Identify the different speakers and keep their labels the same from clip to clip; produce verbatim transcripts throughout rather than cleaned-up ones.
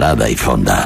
Speaker 1: Parada y Fonda.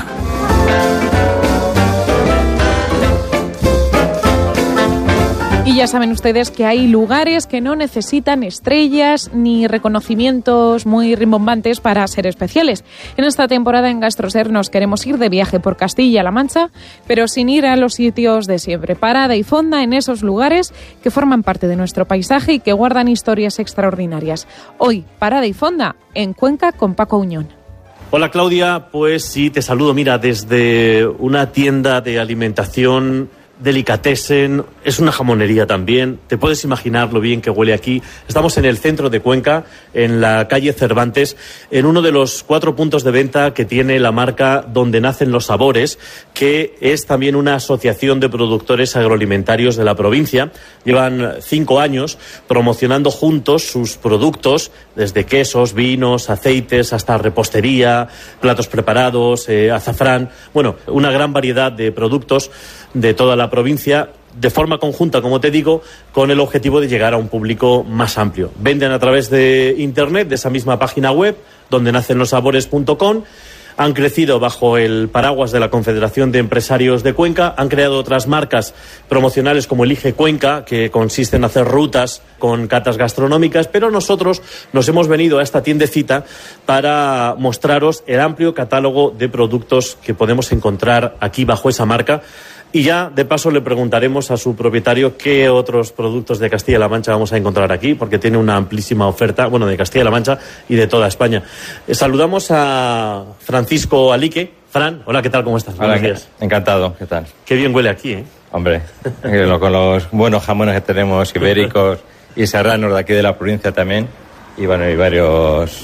Speaker 2: Y ya saben ustedes que hay lugares que no necesitan estrellas ni reconocimientos muy rimbombantes para ser especiales. En esta temporada en GastroSer nos queremos ir de viaje por Castilla-La Mancha, pero sin ir a los sitios de siempre. Parada y fonda en esos lugares que forman parte de nuestro paisaje y que guardan historias extraordinarias. Hoy, parada y fonda en Cuenca con Paco Uñón.
Speaker 3: Hola Claudia, pues sí, te saludo, mira, desde una tienda de alimentación delicatessen, es una jamonería también, te puedes imaginar lo bien que huele aquí. Estamos en el centro de Cuenca, en la calle Cervantes, en uno de los cuatro puntos de venta que tiene la marca Donde Nacen los Sabores, que es también una asociación de productores agroalimentarios de la provincia. Llevan cinco años promocionando juntos sus productos, desde quesos, vinos, aceites, hasta repostería, platos preparados, eh, azafrán, bueno, una gran variedad de productos de toda la provincia, de forma conjunta, como te digo, con el objetivo de llegar a un público más amplio. Venden a través de internet, de esa misma página web, donde nacen los sabores punto com. Han crecido bajo el paraguas de la Confederación de Empresarios de Cuenca, han creado otras marcas promocionales como Elige Cuenca, que consiste en hacer rutas con catas gastronómicas, pero nosotros nos hemos venido a esta tiendecita para mostraros el amplio catálogo de productos que podemos encontrar aquí bajo esa marca. Y ya, de paso, le preguntaremos a su propietario qué otros productos de Castilla-La Mancha vamos a encontrar aquí, porque tiene una amplísima oferta, bueno, de Castilla-La Mancha y de toda España. Eh, saludamos a Francisco Alique. Fran, hola, ¿qué tal? ¿Cómo estás?
Speaker 4: Hola, Buenos días. Encantado, ¿qué tal?
Speaker 3: Qué bien huele aquí, ¿eh?
Speaker 4: Hombre, con los buenos jamones que tenemos, ibéricos y serranos de aquí de la provincia también, y bueno, hay varios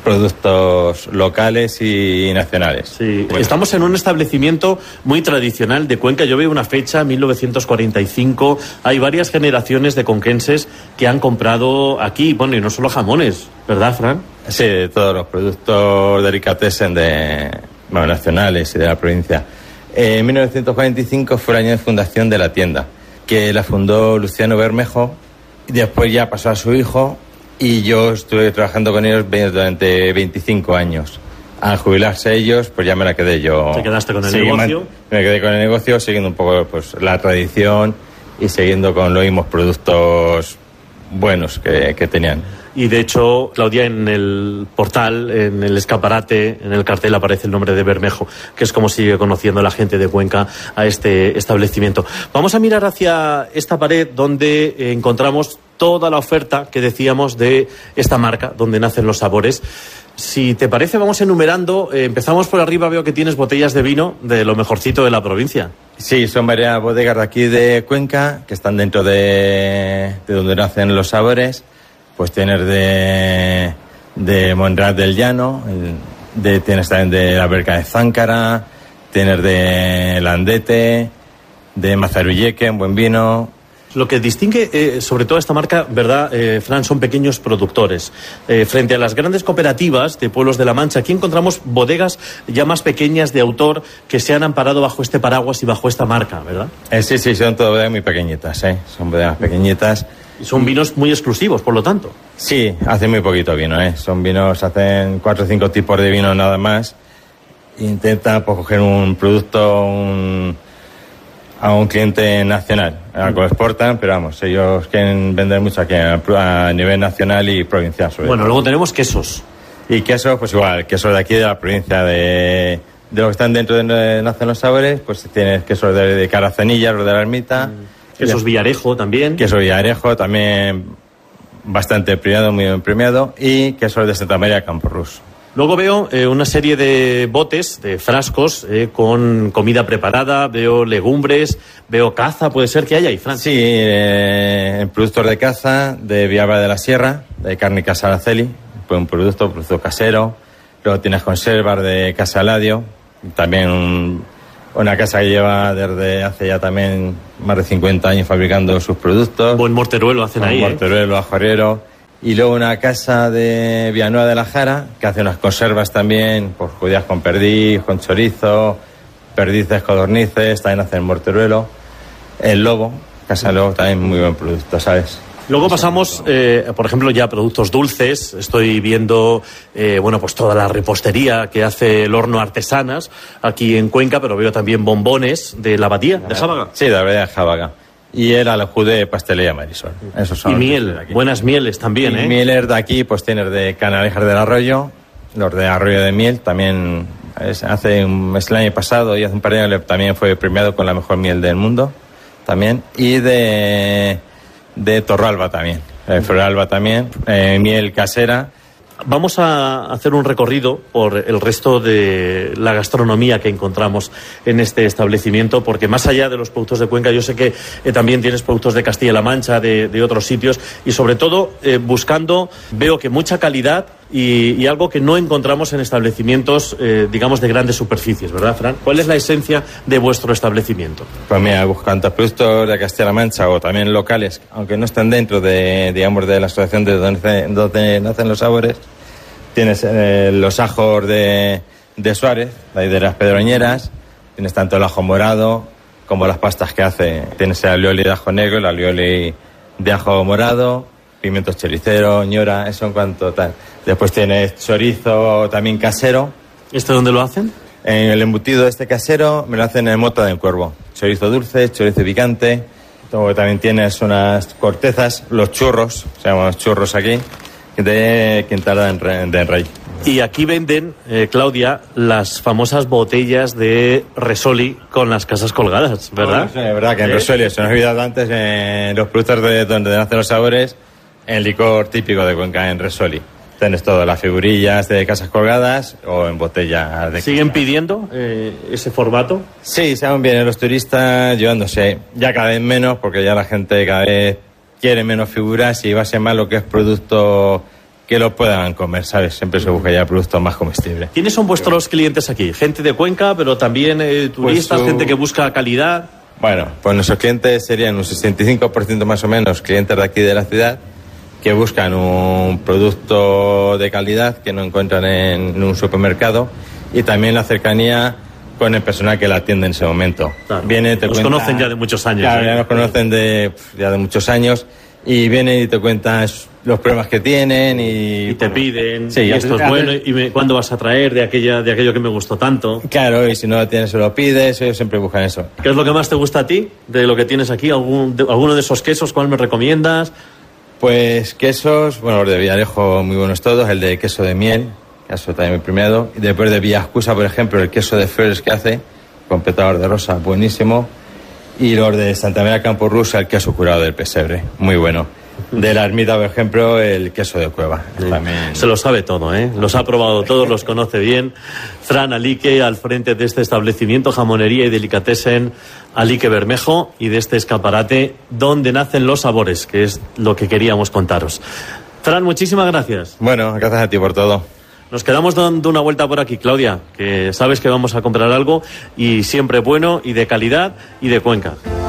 Speaker 4: productos locales y nacionales.
Speaker 3: Sí,
Speaker 4: bueno.
Speaker 3: Estamos en un establecimiento muy tradicional de Cuenca. Yo veo una fecha, mil novecientos cuarenta y cinco. Hay varias generaciones de conquenses que han comprado aquí. Bueno, y no solo jamones, ¿verdad, Fran?
Speaker 4: Sí, de todos los productos delicatessen de, bueno, nacionales y de la provincia. En mil novecientos cuarenta y cinco fue el año de fundación de la tienda, que la fundó Luciano Bermejo, y después ya pasó a su hijo. Y yo estuve trabajando con ellos durante veinticinco años. Al jubilarse ellos, pues ya me la quedé yo.
Speaker 3: ¿Te quedaste con el
Speaker 4: Seguí
Speaker 3: negocio?
Speaker 4: Man- me quedé con el negocio, siguiendo un poco pues la tradición y siguiendo con los mismos productos buenos que, que tenían.
Speaker 3: Y de hecho, Claudia, en el portal, en el escaparate, en el cartel aparece el nombre de Bermejo, que es como sigue conociendo la gente de Cuenca a este establecimiento. Vamos a mirar hacia esta pared donde eh, encontramos toda la oferta que decíamos de esta marca, Donde Nacen los Sabores. Si te parece, vamos enumerando. Eh, empezamos por arriba, veo que tienes botellas de vino de lo mejorcito de la provincia.
Speaker 4: Sí, son varias bodegas de aquí de Cuenca que están dentro de, de Donde Nacen los Sabores. Pues tienes de, de Monreal del Llano, de, tienes también de la Berca de Záncara, tienes de Landete, de Mazarulleque, un buen vino.
Speaker 3: Lo que distingue eh, sobre todo esta marca, ¿verdad, eh, Fran? Son pequeños productores. Eh, frente a las grandes cooperativas de pueblos de La Mancha, aquí encontramos bodegas ya más pequeñas de autor que se han amparado bajo este paraguas y bajo esta marca, ¿verdad?
Speaker 4: Eh, sí, sí, son todas bodegas muy pequeñitas, ¿eh? Son bodegas pequeñitas.
Speaker 3: Y son vinos muy exclusivos, por lo tanto.
Speaker 4: Sí, hacen muy poquito vino, ¿eh? Son vinos, hacen cuatro o cinco tipos de vino nada más. Intentan pues, coger un producto un, a un cliente nacional. Algo exportan, pero vamos, ellos quieren vender mucho aquí a, a nivel nacional y provincial. Sobre
Speaker 3: bueno,
Speaker 4: todo.
Speaker 3: Luego tenemos quesos.
Speaker 4: Y quesos, pues igual, quesos de aquí de la provincia de... De los que están dentro de Nacen los Sabores, pues tienes quesos de, de Caracenilla, los de la Ermita... Mm.
Speaker 3: Quesos Villarejo también.
Speaker 4: Queso Villarejo también bastante premiado, muy bien premiado. Y quesos de Santa María Camporrús.
Speaker 3: Luego veo eh, una serie de botes, de frascos, eh, con comida preparada. Veo legumbres, veo caza, puede ser que haya ahí, Fran.
Speaker 4: Sí, eh, productos de caza, de Villalba de la Sierra, de carne Casa Araceli. Pues un producto, producto casero. Luego tienes conservas de Casa Ladio. También un... Una casa que lleva desde hace ya también más de cincuenta años fabricando sus productos.
Speaker 3: Buen morteruelo hacen ahí,
Speaker 4: Buen morteruelo,
Speaker 3: ¿eh?
Speaker 4: ajorero. Y luego una casa de Villanueva de la Jara, que hace unas conservas también, pues judías con perdiz, con chorizo, perdices, codornices, también hacen morteruelo. El Lobo, Casa Lobo, también muy buen producto, ¿sabes?
Speaker 3: Luego pasamos, eh, por ejemplo, ya a productos dulces. Estoy viendo, eh, bueno, pues toda la repostería que hace el horno Artesanas aquí en Cuenca, pero veo también bombones de la abadía, de Jábaga.
Speaker 4: Sí, de la abadía de Jábaga. Y el Alajú de Pastelería Marisol. Esos son
Speaker 3: y miel, buenas mieles también,
Speaker 4: y
Speaker 3: ¿eh?
Speaker 4: Mieles de aquí, pues tienes de Canalejas del Arroyo, los de Arroyo de Miel, también es, hace un, es el año pasado y hace un par de años también fue premiado con la mejor miel del mundo, también. Y de... de Torralba también, eh, Floralba también, eh, miel casera.
Speaker 3: Vamos a hacer un recorrido por el resto de la gastronomía que encontramos en este establecimiento, porque más allá de los productos de Cuenca, yo sé que eh, también tienes productos de Castilla-La Mancha, de, de otros sitios, y sobre todo eh, buscando, veo que mucha calidad y, y algo que no encontramos en establecimientos, eh, digamos, de grandes superficies, ¿verdad, Fran? ¿Cuál es la esencia de vuestro establecimiento?
Speaker 4: Pues mira, buscando productos de Castilla-La Mancha o también locales, aunque no estén dentro de, digamos, de la asociación de donde, donde nacen los sabores. Tienes eh, los ajos de, de Suárez, de las Pedroñeras, tienes tanto el ajo morado como las pastas que hace. Tienes el alioli de ajo negro, el alioli de ajo morado, pimientos choriceros, ñora, eso en cuanto tal. Después tienes chorizo también casero.
Speaker 3: ¿Este dónde lo hacen?
Speaker 4: En el embutido este casero me lo hacen en Mota del Cuervo. Chorizo dulce, chorizo picante. Luego también tienes unas cortezas, los churros, se llaman los churros aquí, de Quintada de Rey.
Speaker 3: Y aquí venden, eh, Claudia, las famosas botellas de Resoli con las casas colgadas, ¿verdad?
Speaker 4: Sí, es verdad que en
Speaker 3: ¿Eh?
Speaker 4: Resoli, se nos ha olvidado antes, en los productos de donde nacen los sabores, el licor típico de Cuenca en Resoli. Tienes todas las figurillas de casas colgadas o en botellas de...
Speaker 3: ¿Siguen
Speaker 4: cristal.
Speaker 3: pidiendo eh, ese formato?
Speaker 4: Sí, se van bien los turistas llevándose, ya cada vez menos, porque ya la gente cada vez quiere menos figuras y va a ser más lo que es producto que lo puedan comer, ¿sabes? Siempre se busca ya productos más comestibles.
Speaker 3: ¿Quiénes son vuestros clientes aquí? Gente de Cuenca, pero también eh, turistas,
Speaker 4: Pues, uh...
Speaker 3: gente que busca calidad.
Speaker 4: Bueno, pues nuestros clientes serían un sesenta y cinco por ciento más o menos clientes de aquí de la ciudad, que buscan un producto de calidad que no encuentran en un supermercado, y también la cercanía con el personal que la atiende en ese momento.
Speaker 3: Claro.
Speaker 4: Viene, te
Speaker 3: Los
Speaker 4: cuenta,
Speaker 3: conocen ya de muchos años.
Speaker 4: Claro,
Speaker 3: ¿eh?
Speaker 4: ya nos conocen de, ya de muchos años, y vienen y te cuentan los problemas que tienen y...
Speaker 3: Y te piden,
Speaker 4: sí,
Speaker 3: y esto
Speaker 4: haces,
Speaker 3: es bueno,
Speaker 4: haces...
Speaker 3: y me, ¿cuándo vas a traer de, aquella, de aquello que me gustó tanto?
Speaker 4: Claro, y si no lo tienes se lo pides, ellos siempre buscan eso.
Speaker 3: ¿Qué es lo que más te gusta a ti de lo que tienes aquí? ¿Algún, de, ¿Alguno de esos quesos? ¿Cuál me recomiendas?
Speaker 4: Pues quesos, bueno, los de Villarejo muy buenos todos, el de queso de miel, queso también muy premiado, y después de Villascusa, por ejemplo, el queso de flores que hace, con petador de rosa, buenísimo, y los de Santa María Campo Rusa, el queso curado del pesebre, muy bueno. De la ermita, por ejemplo, el queso de cueva.
Speaker 3: Sí.
Speaker 4: También.
Speaker 3: Se lo sabe todo, ¿eh? Los ha probado todos, los conoce bien. Fran Alique, al frente de este establecimiento, jamonería y delicatessen Alique Bermejo, y de este escaparate donde nacen los sabores, que es lo que queríamos contaros. Fran, muchísimas gracias.
Speaker 4: Bueno, gracias a ti por todo.
Speaker 3: Nos quedamos dando una vuelta por aquí, Claudia, que sabes que vamos a comprar algo, y siempre bueno, y de calidad, y de Cuenca.